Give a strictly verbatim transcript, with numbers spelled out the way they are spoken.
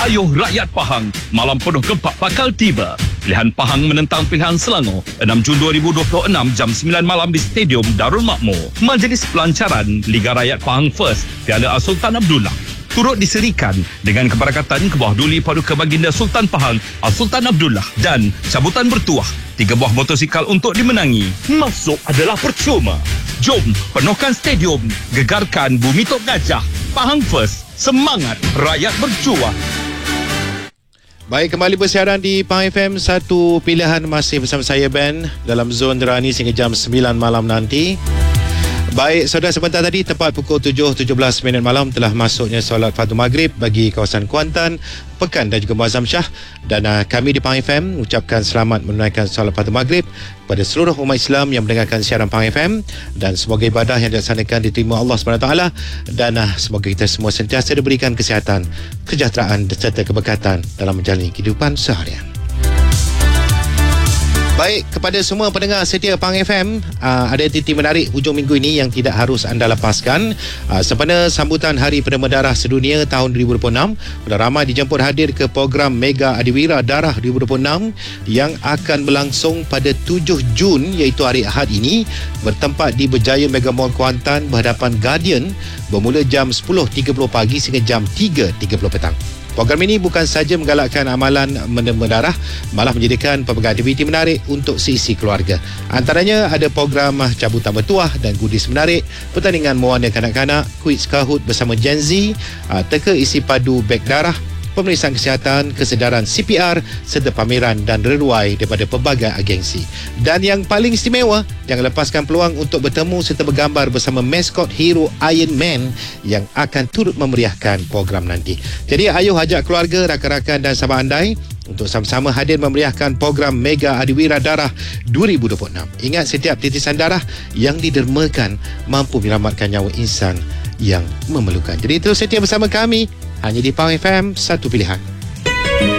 Ayuh rakyat Pahang, malam penuh gempak bakal tiba. Pilihan Pahang menentang pilihan Selangor enam Jun dua ribu dua puluh enam jam sembilan malam di Stadium Darul Makmur. Majlis pelancaran Liga Rakyat Pahang First Piala Sultan Abdullah turut diserikan dengan keberkatan Kebuah Duli Paduka Baginda Sultan Pahang Al-Sultan Abdullah dan cabutan bertuah tiga buah motosikal untuk dimenangi. Masuk adalah percuma. Jom penuhkan stadium, gegarkan Bumi Tok Gajah. Pahang First, semangat rakyat berjuang. Baik, kembali bersiaran di Pahang F M. Satu pilihan masih bersama saya Ben dalam zon Derani sehingga jam sembilan malam nanti. Baik, saudara, sebentar tadi tepat pukul tujuh tujuh belas minit malam telah masuknya solat Fardu Maghrib bagi kawasan Kuantan, Pekan dan juga Muazzam Shah. Dan uh, kami di Pahang F M ucapkan selamat menunaikan solat Fardu Maghrib kepada seluruh umat Islam yang mendengarkan siaran Pahang F M, dan semoga ibadah yang dilaksanakan diterima Allah subhanahu wa taala, dan uh, semoga kita semua sentiasa diberikan kesihatan, kesejahteraan serta keberkatan dalam menjalani kehidupan seharian. Baik, kepada semua pendengar setia Pahang F M, uh, ada aktiviti menarik hujung minggu ini yang tidak harus anda lepaskan. Uh, sempena sambutan Hari Perdana Darah Sedunia tahun dua ribu dua puluh enam, sudah ramai dijemput hadir ke program Mega Adiwira Darah dua ribu dua puluh enam yang akan berlangsung pada tujuh Jun, iaitu hari Ahad ini, bertempat di Berjaya Mega Mall Kuantan berhadapan Guardian, bermula jam sepuluh tiga puluh pagi sehingga jam tiga tiga puluh petang. Program ini bukan sahaja menggalakkan amalan menderma darah, malah menyediakan pelbagai aktiviti menarik untuk seisi keluarga. Antaranya ada program cabutan bertuah dan goodies menarik, pertandingan mewarna kanak-kanak, kuis Kahoot bersama Gen Z, teka isi padu beg darah, pemeriksaan kesihatan, kesedaran C P R serta pameran dan reruai daripada pelbagai agensi. Dan yang paling istimewa, jangan lepaskan peluang untuk bertemu serta bergambar bersama maskot hero Iron Man yang akan turut memeriahkan program nanti. Jadi ayuh ajak keluarga, rakan-rakan dan sahabat andai untuk sama-sama hadir memeriahkan program Mega Adiwira Darah dua ribu dua puluh enam. Ingat, setiap titisan darah yang didermakan mampu menyelamatkan nyawa insan yang memerlukan. Jadi terus setia bersama kami hanya di Pahang F M, satu pilihan.